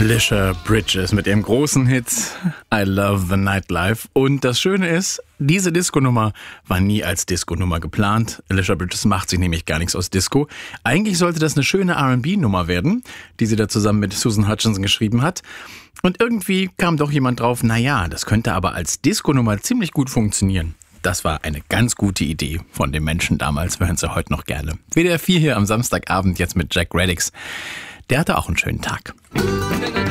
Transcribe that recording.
Alicia Bridges mit ihrem großen Hit I Love the Nightlife. Und das Schöne ist, diese Disco-Nummer war nie als Disco-Nummer geplant. Alicia Bridges macht sich nämlich gar nichts aus Disco. Eigentlich sollte das eine schöne R&B-Nummer werden, die sie da zusammen mit Susan Hutchinson geschrieben hat. Und irgendwie kam doch jemand drauf, naja, das könnte aber als Disco-Nummer ziemlich gut funktionieren. Das war eine ganz gute Idee von den Menschen damals. Wir hören sie heute noch gerne. WDR 4 hier am Samstagabend jetzt mit Jack Reddix. Der hatte auch einen schönen Tag.